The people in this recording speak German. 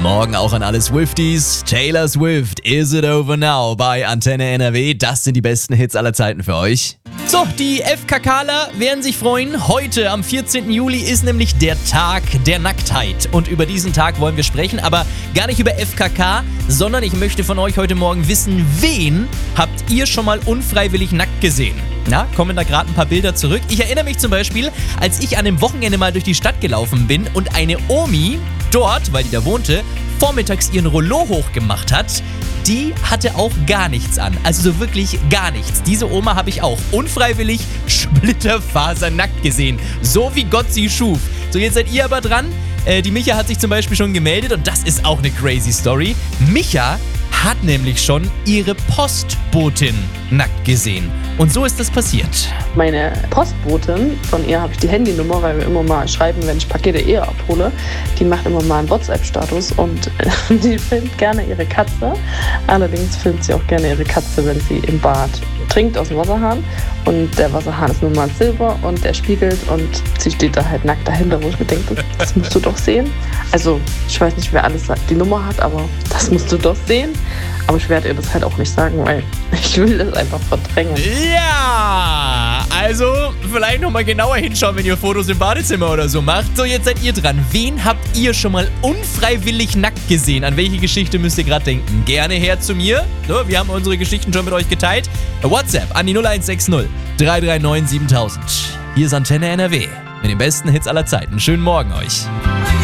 Morgen auch an alle Swifties. Taylor Swift, Is It Over Now bei Antenne NRW. Das sind die besten Hits aller Zeiten für euch. So, die FKKler werden sich freuen. Heute, am 14. Juli, ist nämlich der Tag der Nacktheit. Und über diesen Tag wollen wir sprechen, aber gar nicht über FKK, sondern ich möchte von euch heute Morgen wissen, wen habt ihr schon mal unfreiwillig nackt gesehen? Na, kommen da gerade ein paar Bilder zurück. Ich erinnere mich zum Beispiel, als ich an dem Wochenende mal durch die Stadt gelaufen bin und eine Omi dort, weil die da wohnte, vormittags ihren Rollo hochgemacht hat. Die hatte auch gar nichts an. Also so wirklich gar nichts. Diese Oma habe ich auch unfreiwillig splitterfasernackt gesehen. So wie Gott sie schuf. So, jetzt seid ihr aber dran. Die Micha hat sich zum Beispiel schon gemeldet und das ist auch eine crazy Story. Micha hat nämlich schon ihre Postbotin nackt gesehen. Und so ist das passiert. Meine Postbotin, von ihr habe ich die Handynummer, weil wir immer mal schreiben, wenn ich Pakete abhole. Die macht immer mal einen WhatsApp-Status und die filmt gerne ihre Katze. Allerdings filmt sie auch gerne ihre Katze, wenn sie im Bad trinkt aus dem Wasserhahn. Und der Wasserhahn ist nun mal Silber und der spiegelt und sie steht da halt nackt dahinter, wo ich mir denke, das musst du doch sehen. Also ich weiß nicht, wer alles die Nummer hat, aber das musst du doch sehen. Aber ich werde ihr das halt auch nicht sagen, weil ich will das einfach verdrängen. Ja, also vielleicht nochmal genauer hinschauen, wenn ihr Fotos im Badezimmer oder so macht. So, jetzt seid ihr dran. Wen habt ihr schon mal unfreiwillig nackt gesehen? An welche Geschichte müsst ihr gerade denken? Gerne her zu mir. So, wir haben unsere Geschichten schon mit euch geteilt. WhatsApp an die 0160 339 7000. Hier ist Antenne NRW mit den besten Hits aller Zeiten. Schönen Morgen euch.